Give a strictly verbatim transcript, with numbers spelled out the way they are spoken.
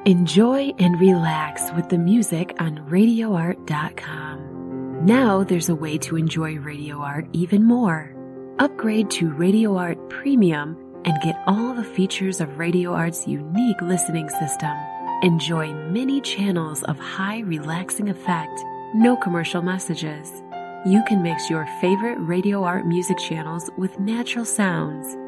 Enjoy and relax with the music on radio art dot com. Now there's a way to enjoy Radio Art even more. Upgrade to Radio Art Premium and get all the features of Radio Art's unique listening system. Enjoy many channels of high relaxing effect, no commercial messages. You can mix your favorite Radio Art music channels with natural sounds,